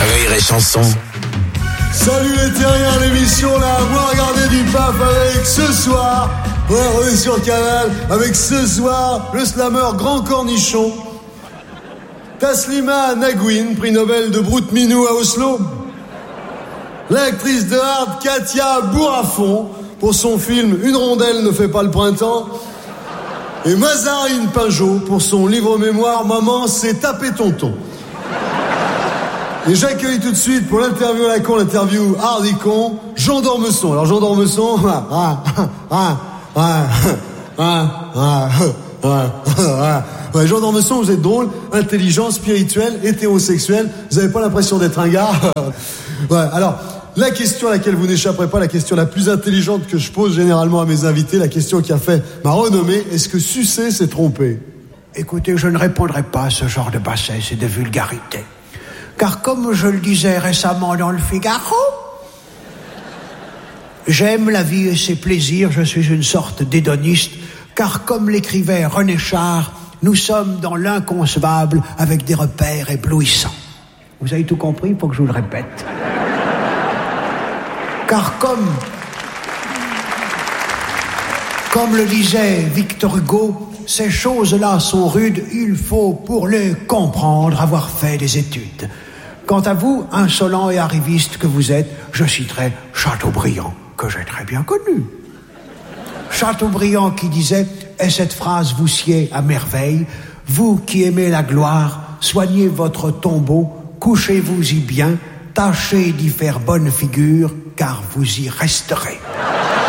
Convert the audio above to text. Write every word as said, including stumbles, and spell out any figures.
Rire et chanson. Salut les terriens, l'émission là, moi regarder du paf avec ce soir. Ouais, on est sur Canal, avec ce soir, le slammer Grand Cornichon. Taslima Nagouine, prix Nobel de Brut Minou à Oslo. L'actrice de hard Katia Bourrafon, pour son film Une rondelle ne fait pas le printemps. Et Mazarine Pinjot, pour son livre-mémoire Maman, c'est taper tonton. Et j'accueille tout de suite pour l'interview à la con, l'interview hard et con, Jean d'Ormesson. Alors Jean d'Ormesson, ah, ah, ah, ah, ah, ah, ah, ah. Ouais, Jean d'Ormesson, vous êtes drôle, intelligent, spirituel, hétérosexuel. Vous n'avez pas l'impression d'être un gars. Ouais, alors, la question à laquelle vous n'échapperez pas, la question la plus intelligente que je pose généralement à mes invités, la question qui a fait ma renommée, est-ce que sucer s'est trompé? Écoutez, je ne répondrai pas à ce genre de bassesse et de vulgarité. Car comme je le disais récemment dans le Figaro, j'aime la vie et ses plaisirs, je suis une sorte d'hédoniste, car comme l'écrivait René Char, nous sommes dans l'inconcevable avec des repères éblouissants. Vous avez tout compris? Il faut que je vous le répète. Car comme, comme le disait Victor Hugo, ces choses-là sont rudes, il faut pour les comprendre avoir fait des études. Quant à vous, insolent et arriviste que vous êtes, je citerai Chateaubriand, que j'ai très bien connu. Chateaubriand qui disait, et cette phrase vous sied à merveille, vous qui aimez la gloire, soignez votre tombeau, couchez-vous-y bien, tâchez d'y faire bonne figure, car vous y resterez.